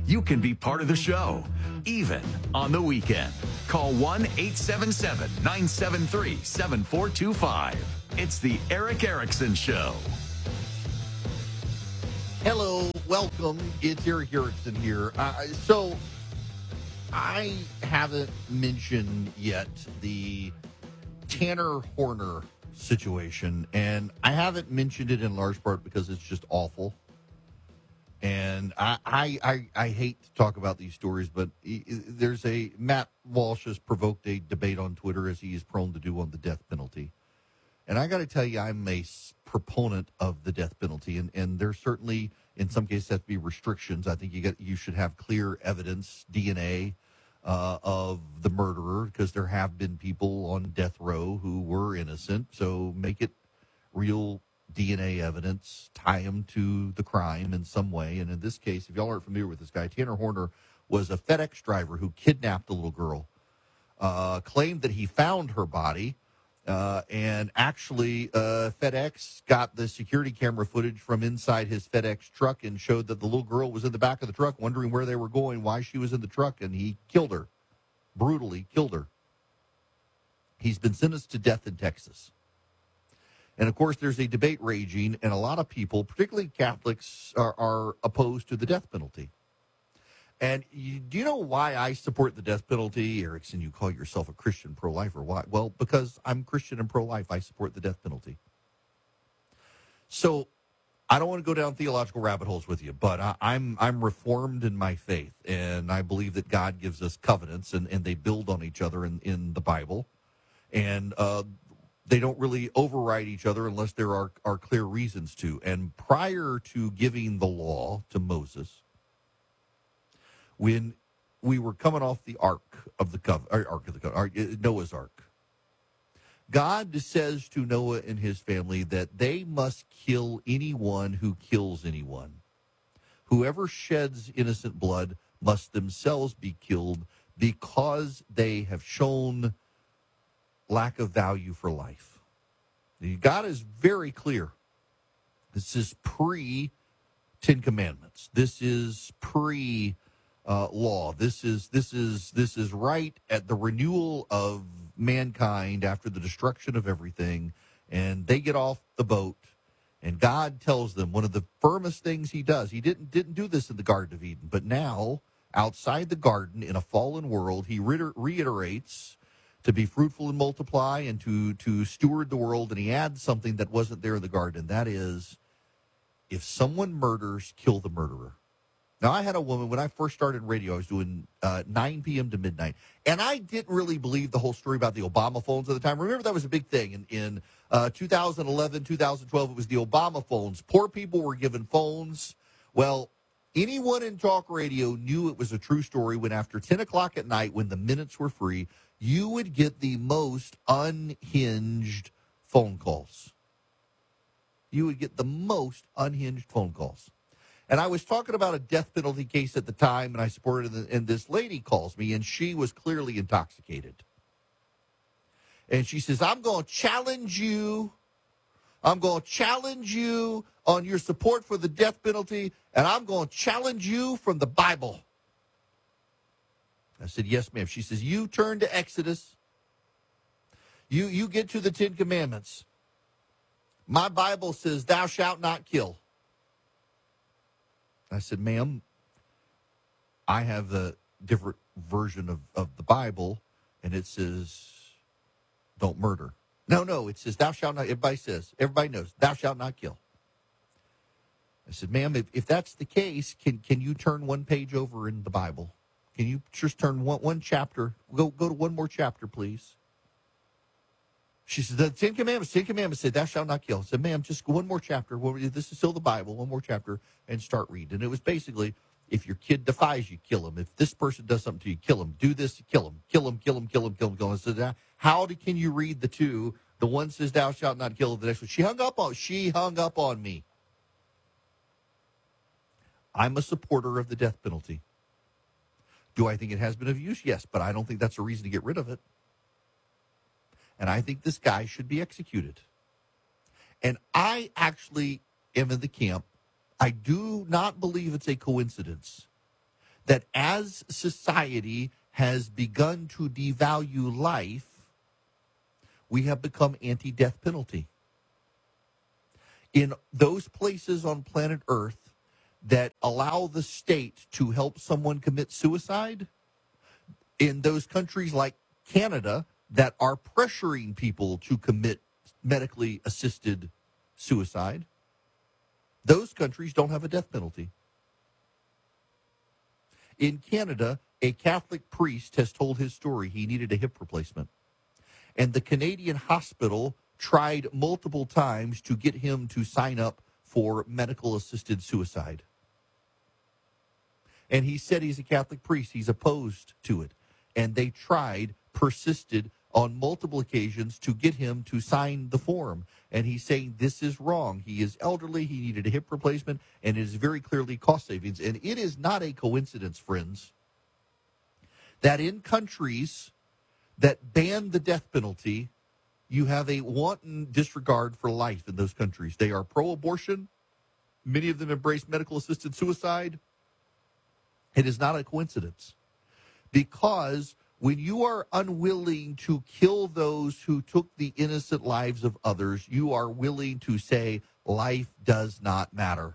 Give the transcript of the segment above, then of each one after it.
you can be part of the show, even on the weekend. Call 1-877-973-7425. It's the Eric Erickson Show. Hello, welcome. It's Eric Erickson here. So I haven't mentioned yet the Tanner Horner situation, and I haven't mentioned it in large part because it's just awful. And I hate to talk about these stories, but Matt Walsh has provoked a debate on Twitter, as he is prone to do, on the death penalty. And I got to tell you, I'm a proponent of the death penalty, and there certainly, in some cases, have to be restrictions. I think you should have clear evidence, DNA, of the murderer, because there have been people on death row who were innocent. So make it real DNA evidence, tie him to the crime in some way. And in this case, if y'all aren't familiar with this guy, Tanner Horner was a FedEx driver who kidnapped a little girl, claimed that he found her body, and actually FedEx got the security camera footage from inside his FedEx truck and showed that the little girl was in the back of the truck, wondering where they were going, why she was in the truck, and he killed her, brutally killed her. He's been sentenced to death in Texas. And, of course, there's a debate raging, and a lot of people, particularly Catholics, are opposed to the death penalty. And do you know why I support the death penalty? Erickson, you call yourself a Christian pro-lifer. Why? Well, because I'm Christian and pro-life. I support the death penalty. So I don't want to go down theological rabbit holes with you, but I'm reformed in my faith, and I believe that God gives us covenants, and they build on each other in the Bible. And they don't really override each other unless there are clear reasons to. And prior to giving the law to Moses, when we were coming off the Noah's Ark, God says to Noah and his family that they must kill anyone who kills anyone. Whoever sheds innocent blood must themselves be killed because they have shown lack of value for life. God is very clear. This is pre-Ten Commandments. This is pre-law. This is right at the renewal of mankind after the destruction of everything, and they get off the boat, and God tells them one of the firmest things he does. He didn't do this in the Garden of Eden, but now outside the garden in a fallen world, he reiterates to be fruitful and multiply and to steward the world, and he adds something that wasn't there in the garden, and that is, if someone murders, kill the murderer. Now, I had a woman, when I first started in radio, I was doing 9 p.m. to midnight, and I didn't really believe the whole story about the Obama phones at the time. Remember, that was a big thing. In 2011, 2012, it was the Obama phones. Poor people were given phones. Well, anyone in talk radio knew it was a true story when after 10 o'clock at night, when the minutes were free, you would get the most unhinged phone calls. You would get the most unhinged phone calls. And I was talking about a death penalty case at the time, and I supported it, and this lady calls me, and she was clearly intoxicated. And she says, I'm going to challenge you. I'm going to challenge you on your support for the death penalty, and I'm going to challenge you from the Bible. I said, yes, ma'am. She says, you turn to Exodus. You get to the Ten Commandments. My Bible says, thou shalt not kill. I said, ma'am, I have a different version of the Bible, and it says, don't murder. No, it says, thou shalt not. Everybody knows, thou shalt not kill. I said, ma'am, if that's the case, can you turn one page over in the Bible? Can you just turn one chapter? Go to one more chapter, please. She said, the Ten Commandments said, thou shalt not kill. I said, ma'am, just go one more chapter. This is still the Bible. One more chapter and start reading. And it was basically, if your kid defies you, kill him. If this person does something to you, kill him. Do this, kill him. Kill him, kill him, kill him, kill him, kill him. I said, can you read the two? The one says, thou shalt not kill. The next one, she hung up on me. I'm a supporter of the death penalty. Do I think it has been of use? Yes, but I don't think that's a reason to get rid of it. And I think this guy should be executed. And I actually am in the camp. I do not believe it's a coincidence that as society has begun to devalue life, we have become anti-death penalty. In those places on planet Earth that allow the state to help someone commit suicide, in those countries like Canada that are pressuring people to commit medically assisted suicide, those countries don't have a death penalty. In Canada, a Catholic priest has told his story. He needed a hip replacement. And the Canadian hospital tried multiple times to get him to sign up for medical assisted suicide. And he said he's a Catholic priest. He's opposed to it. And they tried, persisted on multiple occasions to get him to sign the form. And he's saying this is wrong. He is elderly. He needed a hip replacement. And it is very clearly cost savings. And it is not a coincidence, friends, that in countries that ban the death penalty, you have a wanton disregard for life in those countries. They are pro-abortion. Many of them embrace medical assisted suicide. It is not a coincidence. Because when you are unwilling to kill those who took the innocent lives of others, you are willing to say life does not matter.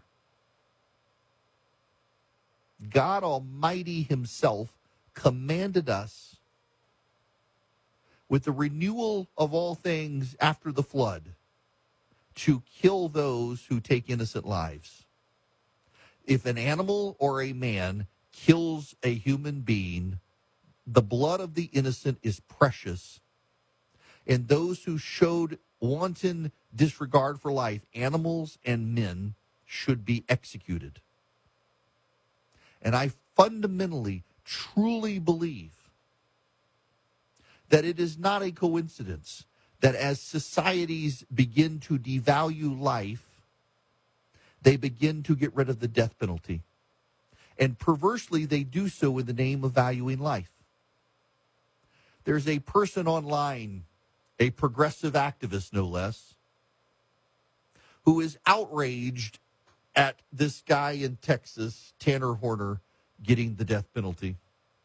God Almighty himself commanded us with the renewal of all things after the flood to kill those who take innocent lives. If an animal or a man kills a human being, the blood of the innocent is precious. And those who showed wanton disregard for life, animals and men, should be executed. And I fundamentally, truly believe that it is not a coincidence that as societies begin to devalue life, they begin to get rid of the death penalty. And perversely, they do so in the name of valuing life. There's a person online, a progressive activist no less, who is outraged at this guy in Texas, Tanner Horner, getting the death penalty.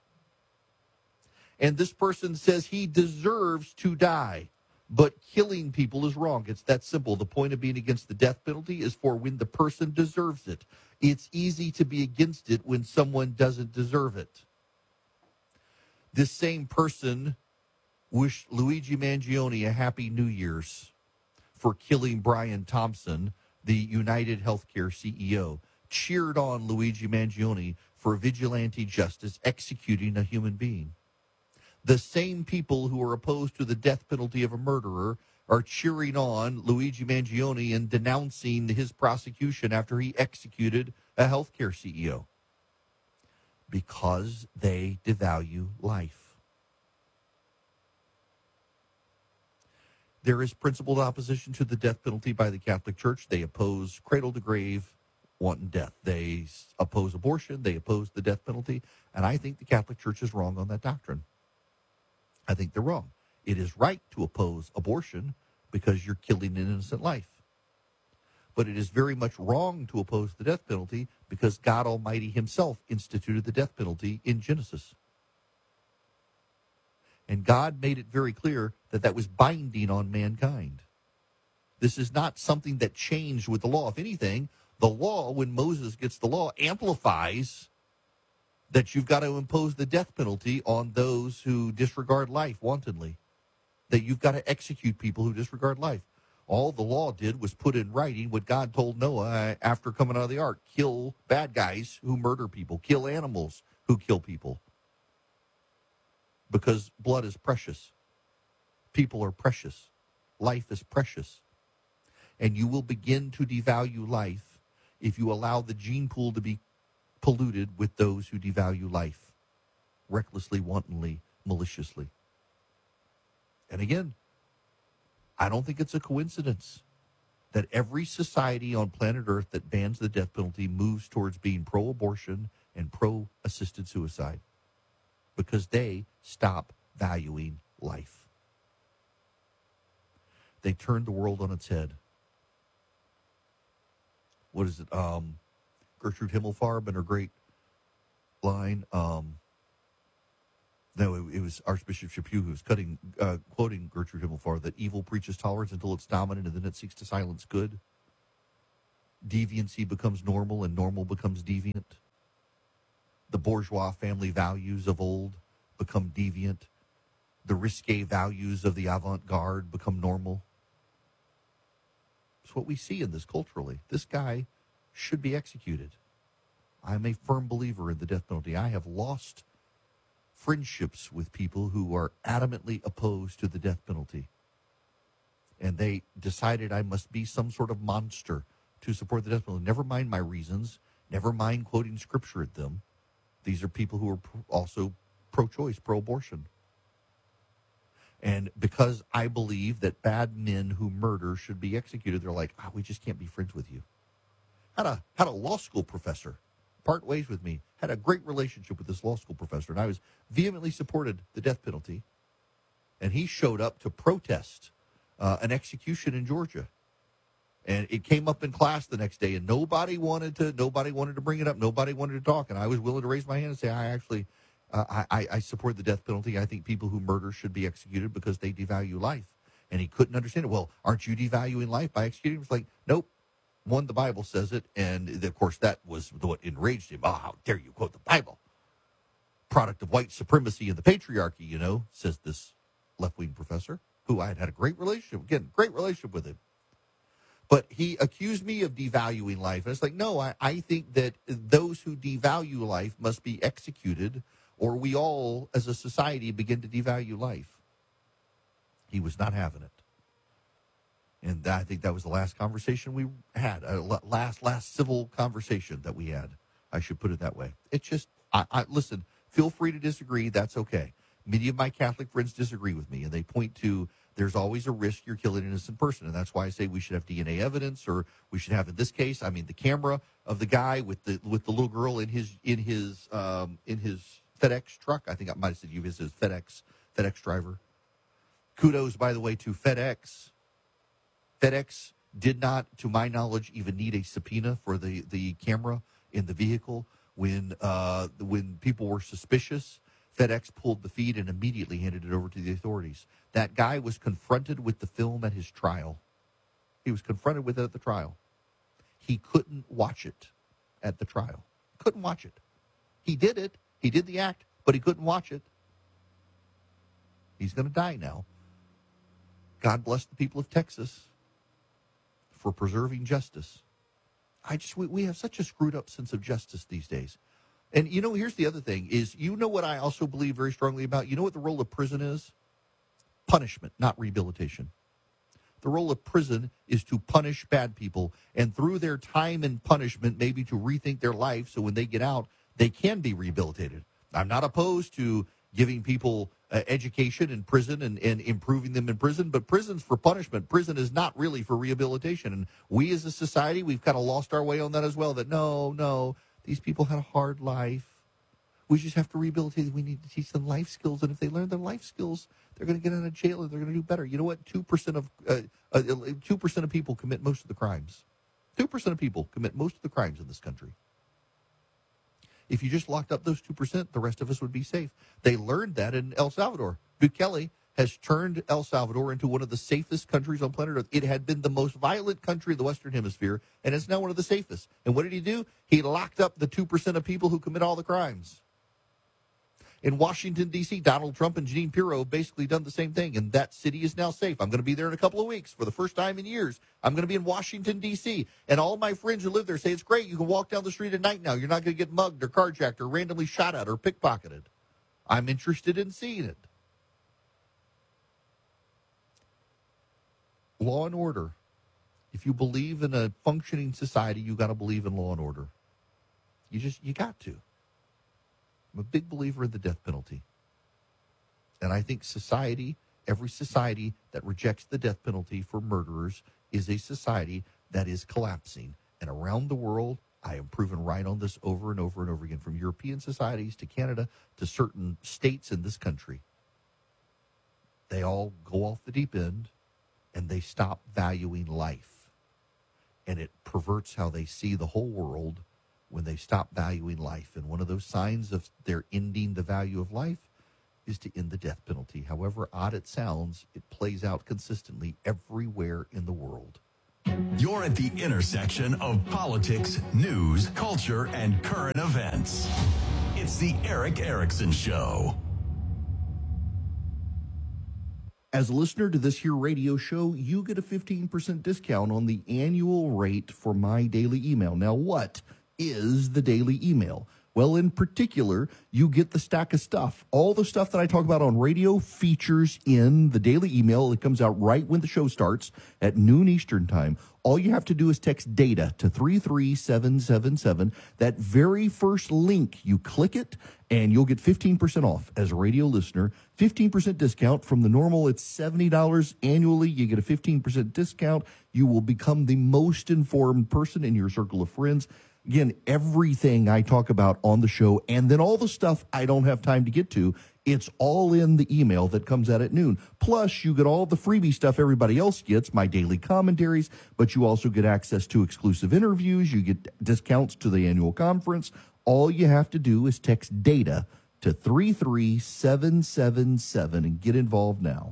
And this person says he deserves to die, but killing people is wrong. It's that simple. The point of being against the death penalty is for when the person deserves it. It's easy to be against it when someone doesn't deserve it. This same person wished Luigi Mangione a happy New Year's for killing Brian Thompson, the United Healthcare CEO, cheered on Luigi Mangione for vigilante justice executing a human being. The same people who are opposed to the death penalty of a murderer are cheering on Luigi Mangione and denouncing his prosecution after he executed a healthcare CEO because they devalue life. There is principled opposition to the death penalty by the Catholic Church. They oppose cradle to grave, wanton death. They oppose abortion. They oppose the death penalty. And I think the Catholic Church is wrong on that doctrine. I think they're wrong. It is right to oppose abortion because you're killing an innocent life. But it is very much wrong to oppose the death penalty because God Almighty himself instituted the death penalty in Genesis. And God made it very clear that that was binding on mankind. This is not something that changed with the law. If anything, the law, when Moses gets the law, amplifies that you've got to impose the death penalty on those who disregard life wantonly, that you've got to execute people who disregard life. All the law did was put in writing what God told Noah after coming out of the ark: kill bad guys who murder people, kill animals who kill people, because blood is precious. People are precious. Life is precious. And you will begin to devalue life if you allow the gene pool to be polluted with those who devalue life, recklessly, wantonly, maliciously. And again, I don't think it's a coincidence that every society on planet Earth that bans the death penalty moves towards being pro-abortion and pro-assisted suicide, because they stop valuing life. They turned the world on its head. What is it? Gertrude Himmelfarb and her great line. No, it was Archbishop Chaput who was quoting Gertrude Himmelfarb that evil preaches tolerance until it's dominant and then it seeks to silence good. Deviancy becomes normal and normal becomes deviant. The bourgeois family values of old become deviant. The risque values of the avant-garde become normal. It's what we see in this culturally. This guy should be executed. I'm a firm believer in the death penalty. I have lost friendships with people who are adamantly opposed to the death penalty. And they decided I must be some sort of monster to support the death penalty. Never mind my reasons. Never mind quoting scripture at them. These are people who are also pro-choice, pro-abortion. And because I believe that bad men who murder should be executed, they're like, we just can't be friends with you. Had a law school professor part ways with me, had a great relationship with this law school professor, and I was vehemently supported the death penalty. And he showed up to protest an execution in Georgia. And it came up in class the next day, and nobody wanted to bring it up. Nobody wanted to talk. And I was willing to raise my hand and say, I support the death penalty. I think people who murder should be executed because they devalue life. And he couldn't understand it. Well, aren't you devaluing life by executing? It was like, nope. One, the Bible says it. And, of course, that was what enraged him. How dare you quote the Bible? Product of white supremacy and the patriarchy, says this left-wing professor, who I had a great relationship. Again, great relationship with him. But he accused me of devaluing life. And it's like, no, I think that those who devalue life must be executed, or we all, as a society, begin to devalue life. He was not having it. And I think that was the last conversation we had, last civil conversation that we had. I should put it that way. It's just, listen, feel free to disagree. That's okay. Many of my Catholic friends disagree with me, and they point to there's always a risk you're killing an innocent person. And that's why I say we should have DNA evidence, or we should have, in this case, the camera of the guy with the little girl in his FedEx truck. I think I might have said you as his FedEx driver. Kudos, by the way, to FedEx. FedEx did not, to my knowledge, even need a subpoena for the camera in the vehicle when people were suspicious. FedEx pulled the feed and immediately handed it over to the authorities. That guy was confronted with the film at his trial. He was confronted with it at the trial. He couldn't watch it at the trial. Couldn't watch it. He did it. He did the act, but he couldn't watch it. He's going to die now. God bless the people of Texas for preserving justice. We have such a screwed up sense of justice these days. And, here's the other thing is, what I also believe very strongly about? What the role of prison is? Punishment, not rehabilitation. The role of prison is to punish bad people, and through their time and punishment, maybe to rethink their life so when they get out, they can be rehabilitated. I'm not opposed to giving people education in prison and improving them in prison, but prison's for punishment. Prison is not really for rehabilitation. And we as a society, we've kind of lost our way on that as well, that no, these people had a hard life. We just have to rehabilitate them. We need to teach them life skills. And if they learn their life skills, they're going to get out of jail and they're going to do better. You know what? 2% of people commit most of the crimes. 2% of people commit most of the crimes in this country. If you just locked up those 2%, the rest of us would be safe. They learned that in El Salvador. Bukele has turned El Salvador into one of the safest countries on planet Earth. It had been the most violent country in the Western Hemisphere, and it's now one of the safest. And what did he do? He locked up the 2% of people who commit all the crimes. In Washington, D.C., Donald Trump and Jeanine Pirro have basically done the same thing, and that city is now safe. I'm going to be there in a couple of weeks for the first time in years. I'm going to be in Washington, D.C., and all my friends who live there say it's great. You can walk down the street at night now. You're not going to get mugged or carjacked or randomly shot at or pickpocketed. I'm interested in seeing it. Law and order. If you believe in a functioning society, you got to believe in law and order. You got to. I'm a big believer in the death penalty. And I think every society that rejects the death penalty for murderers is a society that is collapsing. And around the world, I am proven right on this over and over and over again, from European societies to Canada to certain states in this country. They all go off the deep end and they stop valuing life. And it perverts how they see the whole world. when they stop valuing life. And one of those signs of their ending the value of life is to end the death penalty. However odd it sounds, it plays out consistently everywhere in the world. You're at the intersection of politics, news, culture, and current events. It's the Eric Erickson Show. As a listener to this here radio show, you get a 15% discount on the annual rate for my daily email. Now, what is the daily email? Well, in particular, you get the stack of stuff. All the stuff that I talk about on radio features in the daily email. It comes out right when the show starts at noon Eastern time. All you have to do is text DATA to 33777. That very first link, you click it, and you'll get 15% off as a radio listener. 15% discount from the normal. It's $70 annually. You get a 15% discount. You will become the most informed person in your circle of friends. Again, everything I talk about on the show, and then all the stuff I don't have time to get to, it's all in the email that comes out at noon. Plus, you get all the freebie stuff everybody else gets, my daily commentaries, but you also get access to exclusive interviews. You get discounts to the annual conference. All you have to do is text DATA to 33777 and get involved now.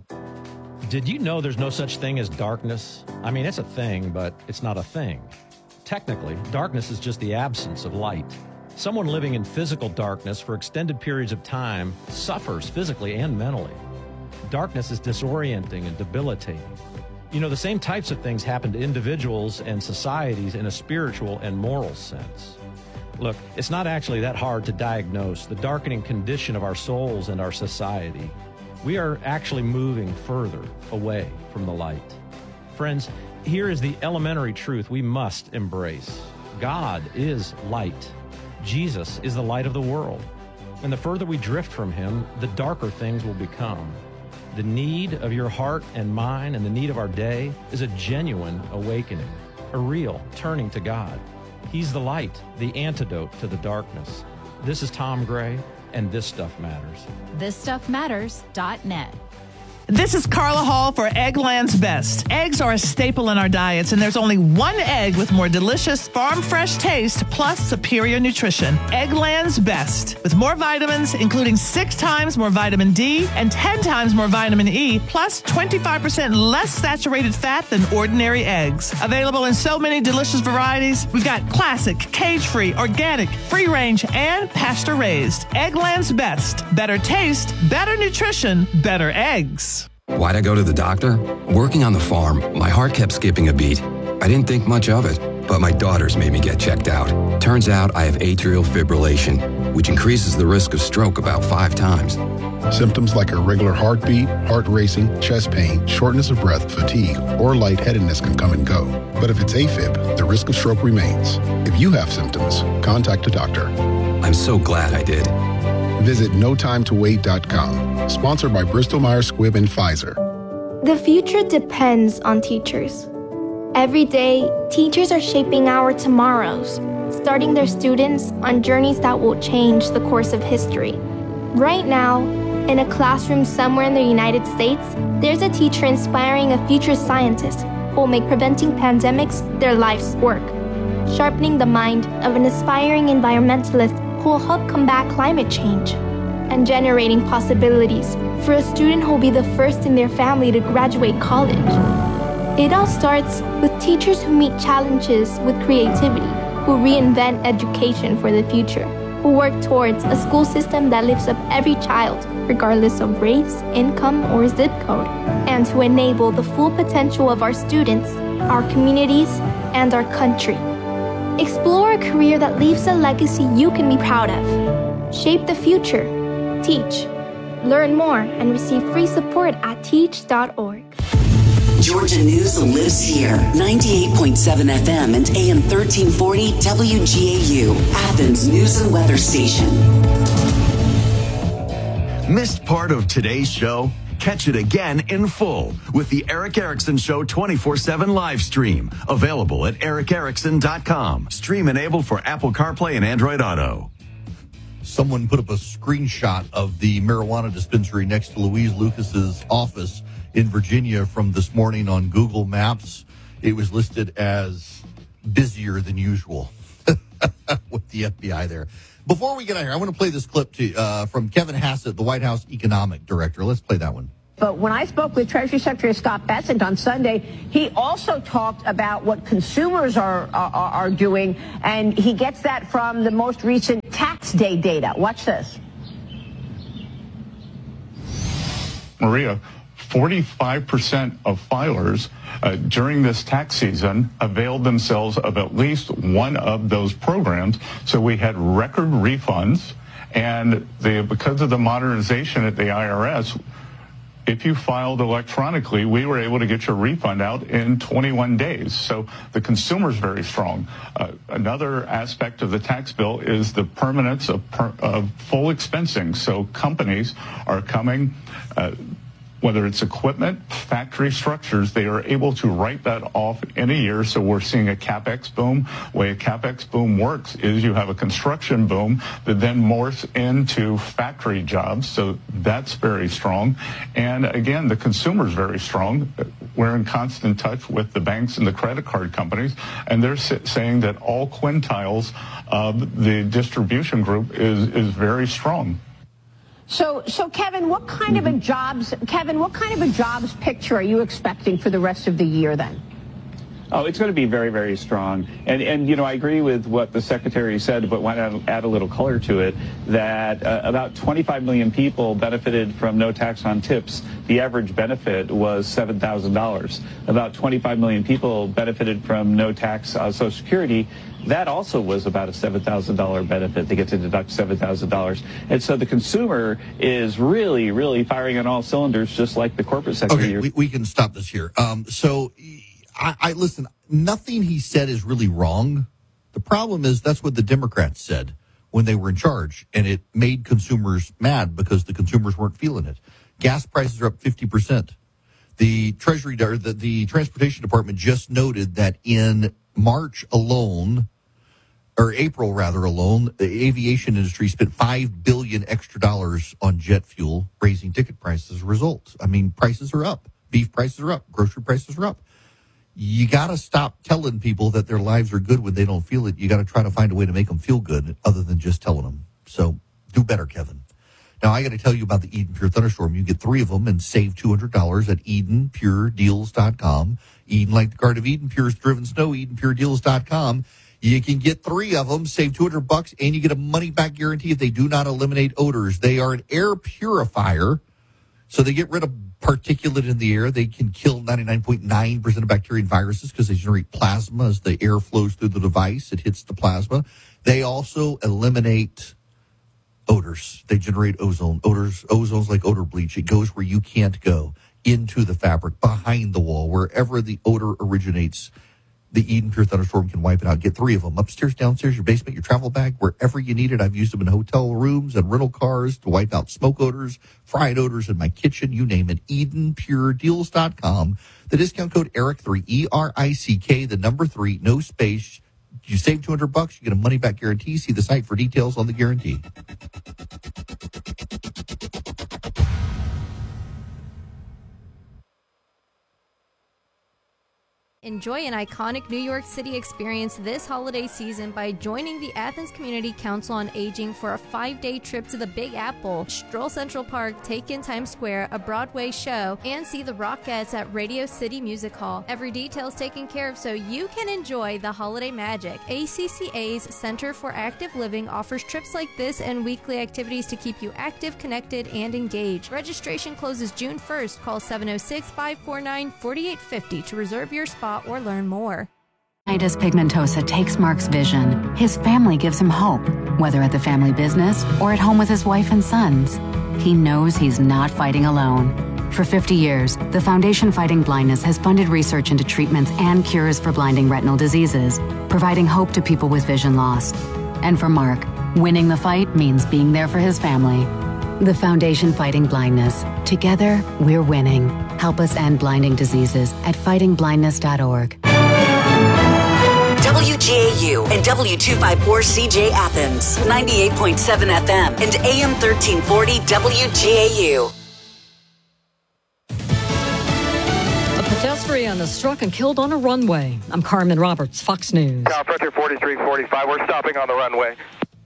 Did you know there's no such thing as darkness? I mean, it's a thing, but it's not a thing. Technically, darkness is just the absence of light. Someone living in physical darkness for extended periods of time suffers physically and mentally. Darkness is disorienting and debilitating. You know, the same types of things happen to individuals and societies in a spiritual and moral sense. Look, it's not actually that hard to diagnose the darkening condition of our souls and our society. We are actually moving further away from the light. Friends, here is the elementary truth we must embrace. God is light. Jesus is the light of the world. And the further we drift from him, the darker things will become. The need of your heart and mine and the need of our day is a genuine awakening, a real turning to God. He's the light, the antidote to the darkness. This is Tom Gray, and This Stuff Matters. ThisStuffMatters.net. This is Carla Hall for Eggland's Best. Eggs are a staple in our diets, and there's only one egg with more delicious farm-fresh taste plus superior nutrition. Eggland's Best. With more vitamins, including 6 times more vitamin D and 10 times more vitamin E, plus 25% less saturated fat than ordinary eggs. Available in so many delicious varieties. We've got classic, cage-free, organic, free-range, and pasture-raised. Eggland's Best. Better taste, better nutrition, better eggs. Why'd I go to the doctor? Working on the farm, my heart kept skipping a beat. I didn't think much of it, but my daughters made me get checked out. Turns out I have atrial fibrillation, which increases the risk of stroke about 5 times. Symptoms like irregular heartbeat, heart racing, chest pain, shortness of breath, fatigue, or lightheadedness can come and go. But if it's AFib, the risk of stroke remains. If you have symptoms, contact a doctor. I'm so glad I did. Visit NoTimeToWait.com. Sponsored by Bristol-Myers Squibb and Pfizer. The future depends on teachers. Every day, teachers are shaping our tomorrows, starting their students on journeys that will change the course of history. Right now, in a classroom somewhere in the United States, there's a teacher inspiring a future scientist who will make preventing pandemics their life's work, sharpening the mind of an aspiring environmentalist who will help combat climate change, and generating possibilities for a student who will be the first in their family to graduate college. It all starts with teachers who meet challenges with creativity, who reinvent education for the future, who work towards a school system that lifts up every child, regardless of race, income, or zip code, and to enable the full potential of our students, our communities, and our country. Explore a career that leaves a legacy you can be proud of. Shape the future. Teach. Learn more and receive free support at teach.org. Georgia News lives here. 98.7 FM and AM 1340 WGAU, Athens News and Weather Station. Missed part of today's show? Catch it again in full with the Eric Erickson Show 24/7 live stream. Available at ericerickson.com. Stream enabled for Apple CarPlay and Android Auto. Someone put up a screenshot of the marijuana dispensary next to Louise Lucas's office in Virginia from this morning on Google Maps. It was listed as busier than usual. with the FBI there. Before we get out here, I want to play this clip from Kevin Hassett, the White House economic director. Let's play that one. But when I spoke with Treasury Secretary Scott Bessent on Sunday, he also talked about what consumers are doing, and he gets that from the most recent tax day data. Watch this. Maria, 45% of filers during this tax season availed themselves of at least one of those programs. So we had record refunds, and because of the modernization at the IRS, if you filed electronically, we were able to get your refund out in 21 days. So the consumer's very strong. Another aspect of the tax bill is the permanence of full expensing. So companies are coming, whether it's equipment, factory structures, they are able to write that off in a year. So we're seeing a CapEx boom. The way a CapEx boom works is you have a construction boom that then morphs into factory jobs. So that's very strong. And again, the consumer's very strong. We're in constant touch with the banks and the credit card companies, and they're saying that all quintiles of the distribution group is very strong. So Kevin, what kind of a jobs picture are you expecting for the rest of the year then? Oh, it's going to be very, very strong. And you know, I agree with what the Secretary said, but want to add a little color to it, that about 25 million people benefited from no tax on tips. The average benefit was $7,000. About 25 million people benefited from no tax on Social Security. That also was about a $7,000 benefit. They get to deduct $7,000. And so the consumer is really, really firing on all cylinders, just like the corporate sector. Okay, we can stop this here. I listen, nothing he said is really wrong. The problem is that's what the Democrats said when they were in charge, and it made consumers mad because the consumers weren't feeling it. Gas prices are up 50%. The Treasury, or the Transportation Department just noted that in March alone, or April rather alone, the aviation industry spent $5 billion extra on jet fuel, raising ticket prices as a result. I mean, prices are up. Beef prices are up. Grocery prices are up. You got to stop telling people that their lives are good when they don't feel it. You got to try to find a way to make them feel good other than just telling them. So do better, Kevin. Now, I got to tell you about the Eden Pure Thunderstorm. You get 3 of them and save $200 at EdenPureDeals.com. Eden, like the Garden of Eden, pure as driven snow, EdenPureDeals.com. You can get 3 of them, save $200, and you get a money-back guarantee if they do not eliminate odors. They are an air purifier, so they get rid of particulate in the air. They can kill 99.9% of bacteria and viruses because they generate plasma as the air flows through the device. It hits the plasma. They also eliminate odors. They generate ozone. Ozone's like odor bleach. It goes where you can't go, into the fabric, behind the wall, wherever the odor originates. The Eden Pure Thunderstorm can wipe it out. Get 3 of them. Upstairs, downstairs, your basement, your travel bag, wherever you need it. I've used them in hotel rooms and rental cars to wipe out smoke odors, fried odors in my kitchen, you name it. EdenPureDeals.com. The discount code ERIC3, E-R-I-C-K, the number 3, no space. You save $200, you get a money-back guarantee. See the site for details on the guarantee. Enjoy an iconic New York City experience this holiday season by joining the Athens Community Council on Aging for a 5-day trip to the Big Apple, stroll Central Park, take in Times Square, a Broadway show, and see the Rockettes at Radio City Music Hall. Every detail is taken care of so you can enjoy the holiday magic. ACCA's Center for Active Living offers trips like this and weekly activities to keep you active, connected, and engaged. Registration closes June 1st. Call 706-549-4850 to reserve your spot or learn more. Retinitis pigmentosa takes Mark's vision. His family gives him hope, whether at the family business or at home with his wife and sons. He knows he's not fighting alone. For 50 years, the Foundation Fighting Blindness has funded research into treatments and cures for blinding retinal diseases, providing hope to people with vision loss. And for Mark, winning the fight means being there for his family. The Foundation Fighting Blindness. Together, we're winning. Help us end blinding diseases at fightingblindness.org. WGAU and W254CJ Athens, 98.7 FM and AM 1340 WGAU. Pedestrian is struck and killed on a runway. I'm Carmen Roberts, Fox News. Frontier 4345, we're stopping on the runway.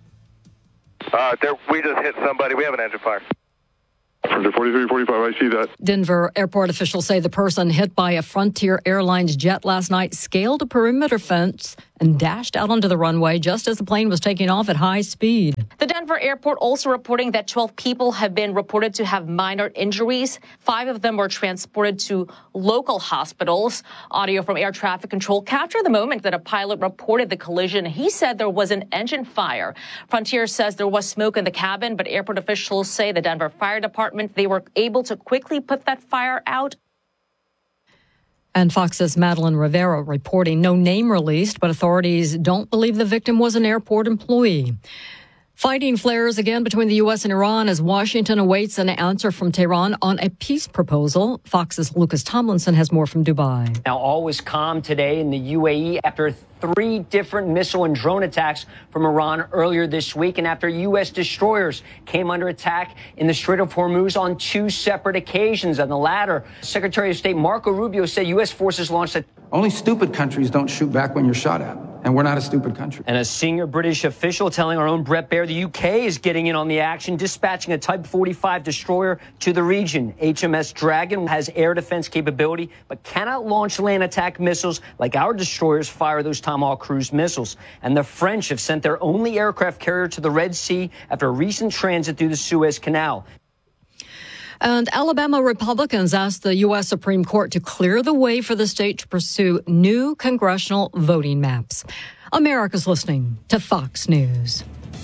We just hit somebody. We have an engine fire. Frontier 4345, I see that. Denver airport officials say the person hit by a Frontier Airlines jet last night scaled a perimeter fence and dashed out onto the runway just as the plane was taking off at high speed. The Denver airport also reporting that 12 people have been reported to have minor injuries. 5 of them were transported to local hospitals. Audio from air traffic control captured the moment that a pilot reported the collision. He said there was an engine fire. Frontier says there was smoke in the cabin, but airport officials say the Denver Fire Department, they were able to quickly put that fire out. And Fox's Madeline Rivera reporting no name released, but authorities don't believe the victim was an airport employee. Fighting flares again between the U.S. and Iran as Washington awaits an answer from Tehran on a peace proposal. Fox's Lucas Tomlinson has more from Dubai. Now, all was calm today in the UAE after 3 different missile and drone attacks from Iran earlier this week, and after U.S. destroyers came under attack in the Strait of Hormuz on 2 separate occasions. On the latter, Secretary of State Marco Rubio said U.S. forces launched a... Only stupid countries don't shoot back when you're shot at. And we're not a stupid country. And a senior British official telling our own Brett Baer the UK is getting in on the action, dispatching a Type 45 destroyer to the region. HMS Dragon has air defense capability, but cannot launch land attack missiles like our destroyers fire those Tomahawk cruise missiles. And the French have sent their only aircraft carrier to the Red Sea after a recent transit through the Suez Canal. And Alabama Republicans asked the U.S. Supreme Court to clear the way for the state to pursue new congressional voting maps. America's listening to Fox News.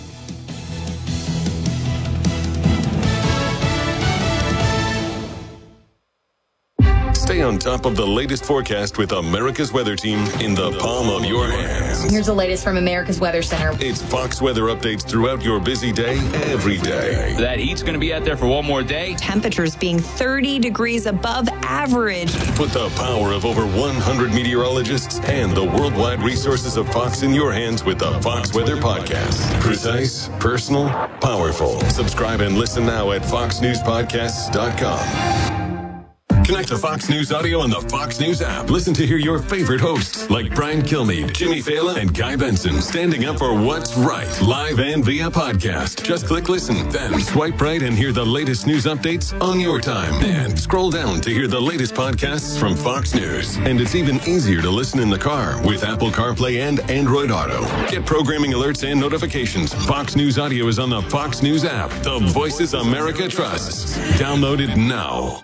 Stay on top of the latest forecast with America's Weather Team in the palm of your hands. Here's the latest from America's Weather Center. It's Fox weather updates throughout your busy day, every day. That heat's going to be out there for one more day. Temperatures being 30 degrees above average. Put the power of over 100 meteorologists and the worldwide resources of Fox in your hands with the Fox Weather Podcast. Precise, personal, powerful. Subscribe and listen now at foxnewspodcasts.com. Connect to Fox News Audio on the Fox News app. Listen to hear your favorite hosts like Brian Kilmeade, Jimmy Fallon, and Guy Benson standing up for what's right, live and via podcast. Just click listen, then swipe right and hear the latest news updates on your time. And scroll down to hear the latest podcasts from Fox News. And it's even easier to listen in the car with Apple CarPlay and Android Auto. Get programming alerts and notifications. Fox News Audio is on the Fox News app. The voices America trusts. Download it now.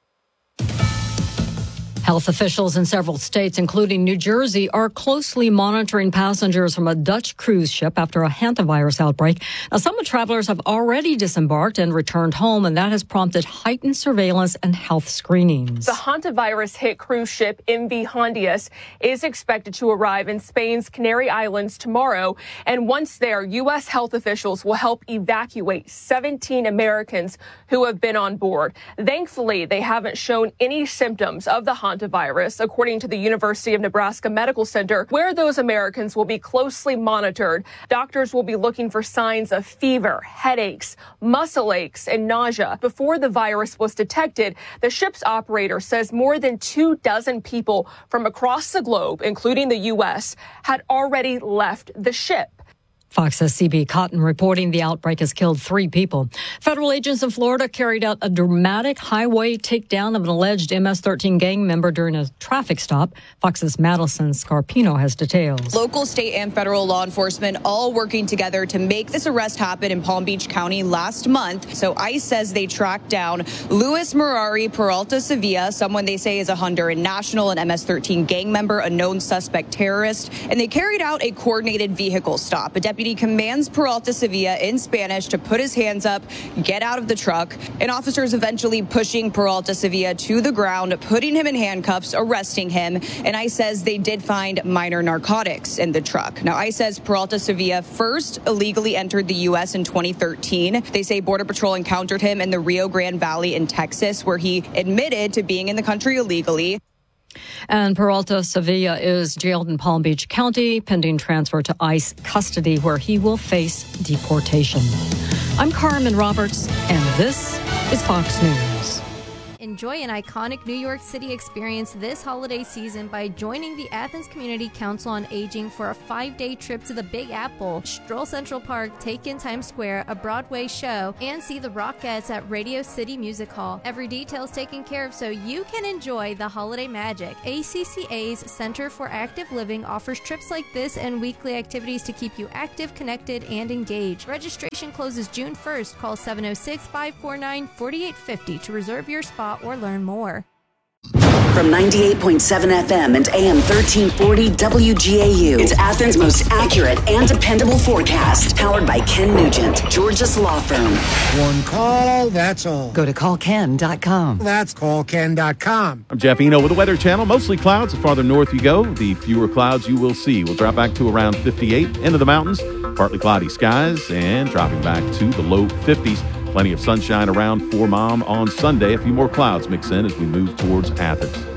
Health officials in several states, including New Jersey, are closely monitoring passengers from a Dutch cruise ship after a hantavirus outbreak. Now, some travelers have already disembarked and returned home, and that has prompted heightened surveillance and health screenings. The hantavirus-hit cruise ship MV Hondias is expected to arrive in Spain's Canary Islands tomorrow, and once there, U.S. health officials will help evacuate 17 Americans who have been on board. Thankfully, they haven't shown any symptoms of the hantavirus, according to the University of Nebraska Medical Center, where those Americans will be closely monitored. Doctors will be looking for signs of fever, headaches, muscle aches, and nausea. Before the virus was detected, the ship's operator says more than 24 people from across the globe, including the U.S., had already left the ship. Fox's CB Cotton reporting the outbreak has killed 3 people. Federal agents in Florida carried out a dramatic highway takedown of an alleged MS-13 gang member during a traffic stop. Fox's Madison Scarpino has details. Local, state, and federal law enforcement all working together to make this arrest happen in Palm Beach County last month. So ICE says they tracked down Luis Mirari Peralta Sevilla, someone they say is a Honduran national, an MS-13 gang member, a known suspect terrorist, and they carried out a coordinated vehicle stop. A deputy commands Peralta Sevilla in Spanish to put his hands up, get out of the truck, and officers eventually pushing Peralta Sevilla to the ground, putting him in handcuffs, arresting him. And ICE says they did find minor narcotics in the truck. Now, ICE says Peralta Sevilla first illegally entered the U.S. in 2013. They say Border Patrol encountered him in the Rio Grande Valley in Texas, where he admitted to being in the country illegally. And Peralta Sevilla is jailed in Palm Beach County, pending transfer to ICE custody, where he will face deportation. I'm Carmen Roberts, and this is Fox News. Enjoy an iconic New York City experience this holiday season by joining the Athens Community Council on Aging for a 5-day trip to the Big Apple, stroll Central Park, take in Times Square, a Broadway show, and see the Rockettes at Radio City Music Hall. Every detail is taken care of so you can enjoy the holiday magic. ACCA's Center for Active Living offers trips like this and weekly activities to keep you active, connected, and engaged. Registration closes June 1st. Call 706-549-4850 to reserve your spot or learn more. From 98.7 FM and AM 1340 WGAU, it's Athens' most accurate and dependable forecast. Powered by Ken Nugent, Georgia's law firm. One call, that's all. Go to callken.com. That's callken.com. I'm Jeff Eno with the Weather Channel. Mostly clouds. The farther north you go, the fewer clouds you will see. We'll drop back to around 58. Into the mountains, partly cloudy skies, and dropping back to the low 50s. Plenty of sunshine around for Mom on Sunday. A few more clouds mix in as we move towards Athens.